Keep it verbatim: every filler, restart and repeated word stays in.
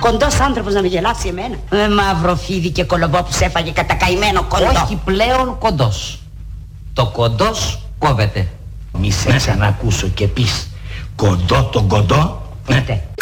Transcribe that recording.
κοντός άνθρωπος να με γελάσει εμένα. Ε, μαύρο φίδι και κολομπό που σε έφαγε κατά καημένο κοντό. Όχι πλέον κοντός. Το κοντός κόβεται. Μη σε ξανακούσω και πεις κοντό τον κοντό. Πείτε.